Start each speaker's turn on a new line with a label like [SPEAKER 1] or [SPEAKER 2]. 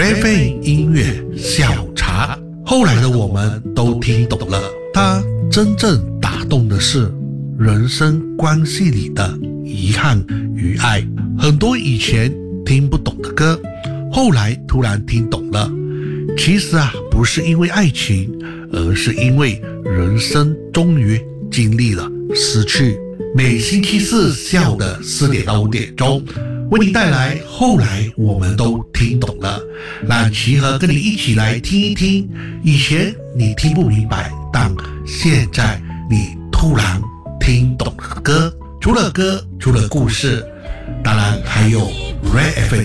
[SPEAKER 1] 瑞飞音乐下午茶。后来的我们都听懂了，它真正打动的是人生关系里的遗憾与爱。很多以前听不懂的歌，后来突然听懂了。其实不是因为爱情，而是因为人生终于经历了失去。每星期四下午的4点到5点钟，为你带来后来我们都听懂了，让齐和跟你一起来听一听以前你听不明白，但现在你突然听懂了歌。除了歌，除了故事，当然还有 Red FM